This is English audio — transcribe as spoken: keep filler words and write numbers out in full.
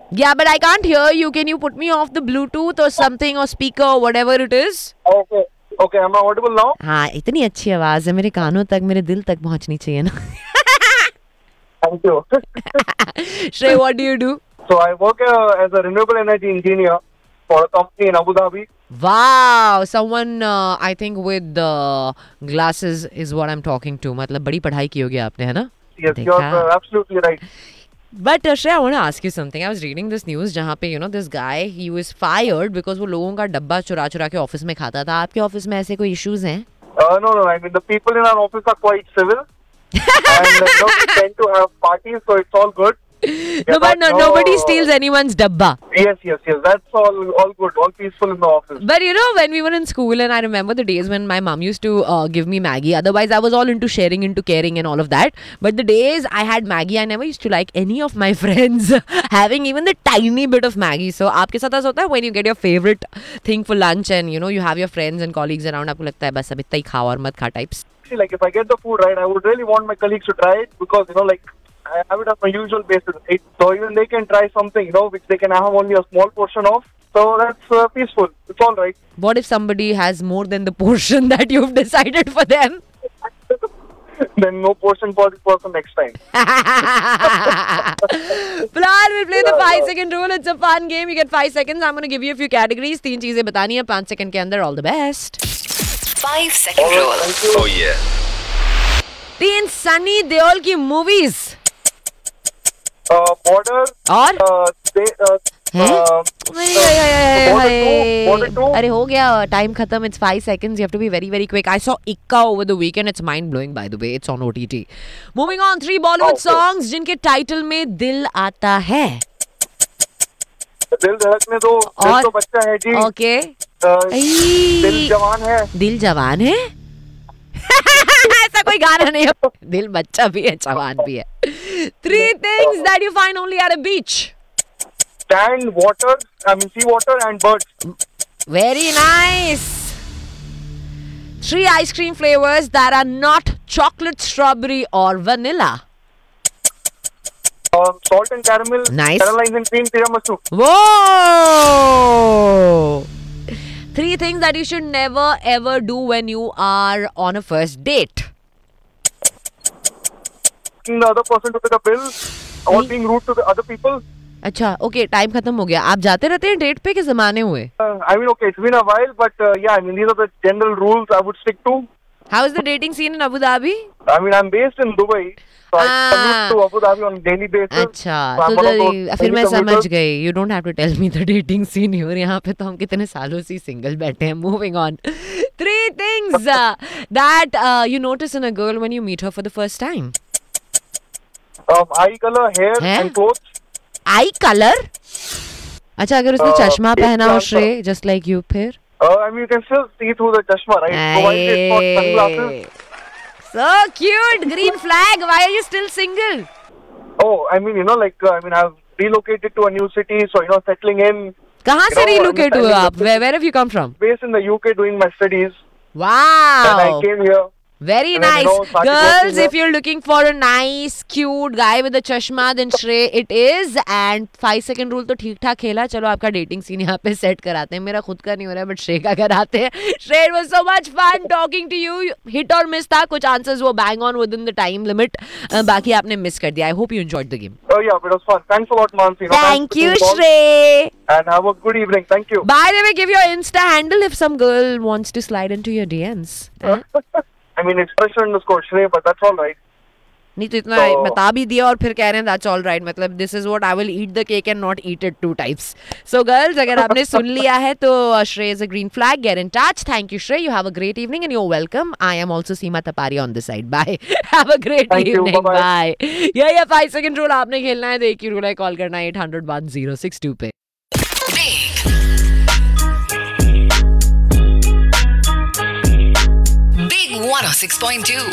Yeah, but I can't hear you. Can you put me off the Bluetooth or something or speaker or whatever it is? Okay. Okay, am I audible now? हाँ, इतनी अच्छी आवाज है मेरे कानों तक, मेरे दिल तक पहुंचनी चाहिए ना. Thank you. Shrey, what do you do? So I work uh, as a renewable energy engineer for a company in Abu Dhabi. Wow, someone uh, I think with uh, glasses is what I'm talking to. मतलब बड़ी पढ़ाई की होगी आपने, है ना? Yes, you're uh, absolutely right. But uh, Shreya, I want to ask you something. I was reading this news जहाँ पे you know this guy he was fired because वो लोगों का डब्बा चुरा चुरा के ऑफिस में खाता था. आपके ऑफिस में ऐसे कोई issues हैं? Uh, no, no. I mean, the people in our office are quite civil, and uh, you know, we tend to have parties, so it's all good. No, but no, nobody steals anyone's dabba. Yes, yes, yes. That's all, all good, all peaceful in the office. But you know, when we were in school, and I remember the days when my mom used to uh, give me Maggie. Otherwise, I was all into sharing, into caring, and all of that. But the days I had Maggie, I never used to like any of my friends having even the tiny bit of Maggie. So, आपके साथ ऐसा होता है when you get your favorite thing for lunch, and you know you have your friends and colleagues around. आपको लगता है बस अब इतना ही खाओ और मत खा types. See, like if I get the food right, I would really want my colleagues to try it because you know, like. I have it on my usual basis. It, so even they can try something, you know, which they can have only a small portion of. So that's uh, peaceful. It's all right. What if somebody has more than the portion that you've decided for them? Then no portion for the person next time. Plan, we'll play the five second rule. It's a fun game. You get five seconds. I'm going to give you a few categories. तीन चीजें बतानी है पाँच second के अंदर. All the best. Five second rule. Oh yeah. तीन सनी देओल की movies. Uh, border और uh, they, uh, uh, border two. अरे हो गया टाइम खत्म. It's five seconds. You have to be very very quick. I saw Ikka over the weekend. It's mind blowing by the way. It's on O T T. Moving on, three Bollywood okay. songs जिनके title में दिल आता है. दिल धड़कने दो. दिल तो बच्चा है जी. Okay. uh, दिल जवान है. दिल जवान है. ऐसा कोई गाना नहीं है. दिल बच्चा भी है, जवान भी है. Three things that you find only at a beach. Sand, water, I mean sea water and birds. Very nice. Three ice cream flavors that are not chocolate, strawberry or vanilla. Um, salt and caramel. Nice. Caramelize and cream tiramisu. Whoa! Three things that you should never ever do when you are on a first date. Asking the other person to pay the bill or being rude to the other people. अच्छा, okay, time खत्म हो गया. आप जाते रहते हैं date पे कि जमाने हुए? Uh, I mean, okay, it's been a while, but uh, yeah, I mean, these are the general rules I would stick to. How is the dating scene in Abu Dhabi? I mean, I'm based in Dubai, so I commute to Abu Dhabi on a daily basis. अच्छा, so तो the, फिर मैं समझ गई. You don't have to tell me the dating scene here. यहाँ पे तो हम कितने सालों से सिंगल बैठे हैं. Moving on. Three things uh, that uh, you notice in a girl when you meet her for the first time. Um, eye color, hair है? and clothes. Eye color? अच्छा, अगर उसने Uh, चश्मा face पहना हो cancer. श्रेय, just like you फिर? Uh, I mean, you can still see through the chashma, right? Provided it's not sunglasses. So cute. Green flag. Why are you still single? Oh, I mean, you know, like, uh, I mean, I've relocated to a new city, so, you know, settling in. कहाँ You से know, relocate हुए understanding आप? the- Where, where have you come from? Based in the U K doing my studies. And Wow. I came here. Very And then, nice. you know, started Girls, working if you're looking for a nice, cute guy with a chashma, then Shrey it is. And five second rule तो ठीक ठाक खेला. चलो आपका dating scene यहाँ पे set कराते हैं. मेरा खुद का नहीं हो रहा है, but Shrey का कराते हैं. Shrey, it was so much fun talking to you. Hit or miss था. कुछ answers वो bang on within the time limit. Uh, बाकी आपने miss कर दिया. I hope you enjoyed the game. Oh, yeah, it was fun. Thanks a lot, Mansi. You know, Thank thanks for you, being involved. Shrey. And have a good evening. Thank you. By the way, give your Insta handle if some girl wants to slide into your D Ms. Eh? I mean, it's pressure underscore Shrey, but that's all right. नहीं तो इतना So- बता भी दिया और फिर कह रहे हैं that's all right. मतलब this is what I will eat the cake and not eat it two types. So girls, अगर आपने सुन लिया है तो Shrey is a green flag. Get in touch. Thank you, Shrey. You have a great evening and you're welcome. I am also Seema Tapari on the side. Bye. Have a great Thank you. evening. Bye-bye. Bye. Yeah, yeah. Five second rule आपने खेलना है तो एक ही rule है. Call करना है eight hundred one zero six two पे. Big. Big one oh six point two.